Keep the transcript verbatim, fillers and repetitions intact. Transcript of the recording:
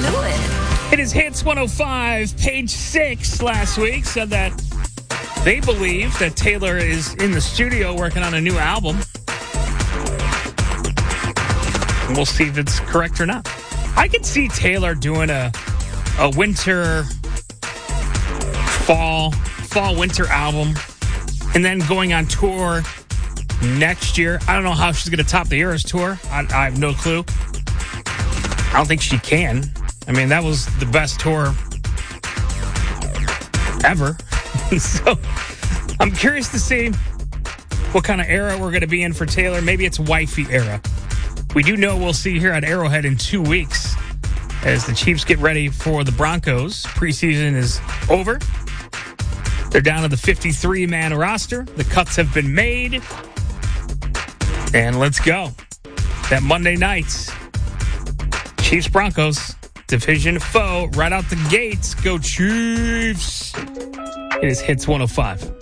knew it. It is Hits one oh five. Page six last week said that they believe that Taylor is in the studio working on a new album. And we'll see if it's correct or not. I could see Taylor doing a a winter, fall, fall, winter album, and then going on tour next year. I don't know how she's going to top the Eras tour. I, I have no clue. I don't think she can. I mean, that was the best tour ever. So I'm curious to see what kind of era we're going to be in for Taylor. Maybe it's wifey era. We do know we'll see here at Arrowhead in two weeks as the Chiefs get ready for the Broncos. Preseason is over. They're down to the fifty-three man roster. The cuts have been made. And let's go. That Monday night, Chiefs Broncos, division foe, right out the gates. Go Chiefs. It is Hits one oh five.